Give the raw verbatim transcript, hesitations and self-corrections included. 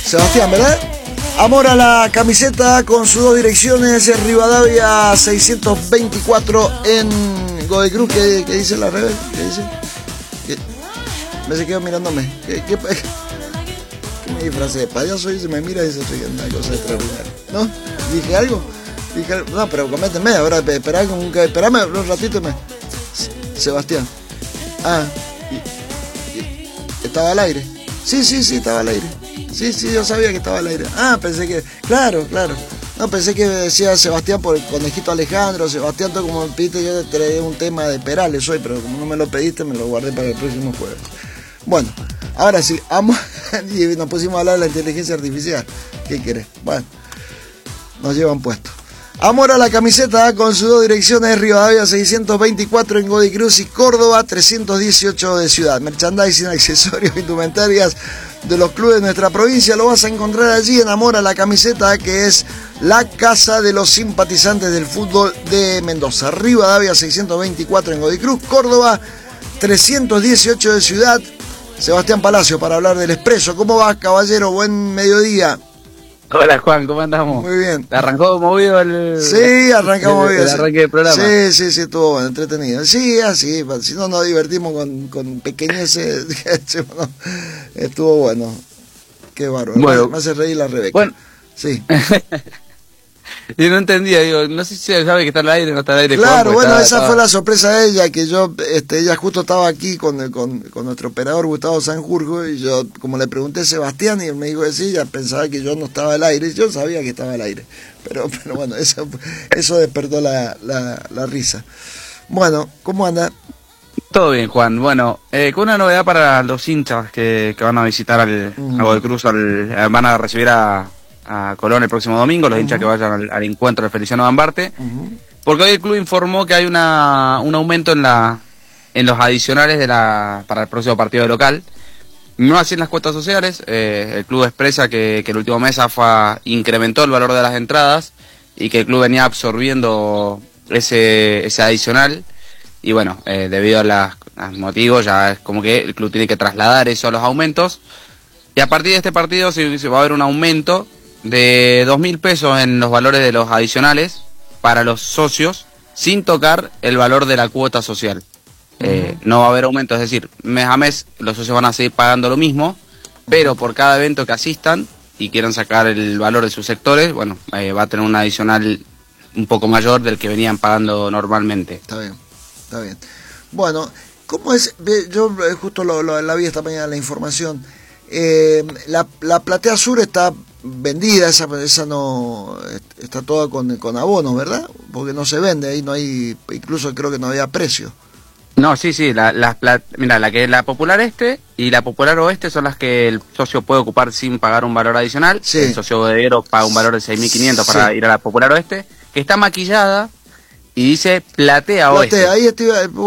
Sebastián, ¿verdad? Amor a la camiseta con sus dos direcciones, en Rivadavia seiscientos veinticuatro en Godoy Cruz. ¿Qué, qué dice la Rebe? ¿Qué dice? ¿Qué? Me se quedó mirándome. ¿Qué, qué, qué me disfrazé de payaso? Y se me mira y dice, soy una cosa extraordinaria. ¿No? ¿Dije algo? Dije algo. No, pero coménteme, ahora esperá, esperame un ratito. Me... Sebastián. Ah, y, y, ¿estaba al aire? Sí, sí, sí, estaba al aire. Sí, sí, yo sabía que estaba al aire. Ah, pensé que... Claro, claro. No, pensé que decía Sebastián por el conejito Alejandro. Sebastián, tú como me pediste, yo te traía un tema de Perales hoy, pero como no me lo pediste, me lo guardé para el próximo jueves. Bueno, ahora sí, amo... y nos pusimos a hablar de la inteligencia artificial. ¿Qué querés? Bueno, nos llevan puesto. Amor a la camiseta con sus dos direcciones, Rivadavia seiscientos veinticuatro en Godoy Cruz y Córdoba trescientos dieciocho de Ciudad. Merchandising, accesorios, indumentarias de los clubes de nuestra provincia lo vas a encontrar allí en Amor a la camiseta, que es la casa de los simpatizantes del fútbol de Mendoza. Rivadavia seiscientos veinticuatro en Godoy Cruz, Córdoba trescientos dieciocho de Ciudad. Sebastián Palacio para hablar del Expreso. ¿Cómo va, caballero? Buen mediodía. Hola Juan, ¿cómo andamos? Muy bien. ¿Arrancó movido el...? Sí, arrancamos movido. El arranque del programa. Sí, sí, sí, estuvo bueno, entretenido. Sí, así, si no nos divertimos con, con pequeñeces, estuvo bueno. Qué bárbaro. Bueno, me hace reír la Rebeca. Bueno. Sí. Yo no entendía, digo, no sé si sabe que está al aire o no está al aire. Claro, Juan, bueno, estaba, esa estaba... fue la sorpresa de ella, que yo, este, ella justo estaba aquí con, con, con nuestro operador Gustavo Sanjurjo, y yo, como le pregunté a Sebastián, y él me dijo que sí, ella pensaba que yo no estaba al aire, yo sabía que estaba al aire, pero, pero bueno, eso, eso despertó la, la, la risa. Bueno, ¿cómo anda? Todo bien, Juan. Bueno, eh, con una novedad para los hinchas que, que van a visitar al, mm. a Godoy Cruz, al, van a recibir a... a Colón el próximo domingo, los uh-huh. hinchas que vayan al, al encuentro de Feliciano Bambarte, uh-huh. porque hoy el club informó que hay una un aumento en la en los adicionales de la para el próximo partido de local. No así en las cuotas sociales. Eh, el club expresa que, que el último mes A F A incrementó el valor de las entradas y que el club venía absorbiendo ese ese adicional, y bueno, eh, debido a, las, a los motivos ya es como que el club tiene que trasladar eso a los aumentos, y a partir de este partido se, se va a haber un aumento de dos mil pesos en los valores de los adicionales para los socios, sin tocar el valor de la cuota social. Uh-huh. Eh, no va a haber aumento, es decir, mes a mes los socios van a seguir pagando lo mismo, pero por cada evento que asistan y quieran sacar el valor de sus sectores, bueno, eh, va a tener un adicional un poco mayor del que venían pagando normalmente. Está bien, está bien. Bueno, ¿cómo es? Yo justo lo, lo, la vi esta mañana la información. Eh, la, la platea sur está vendida, esa, esa no está toda con, con abonos, ¿verdad? Porque no se vende, ahí no hay, incluso creo que no había precio. No, sí, sí, la, la, la, mira, la que es la popular este y la popular oeste son las que el socio puede ocupar sin pagar un valor adicional. Sí. El socio bodeguero paga un valor de seis mil quinientos sí. para ir a la popular oeste, que está maquillada y dice platea, platea oeste. Ahí estoy,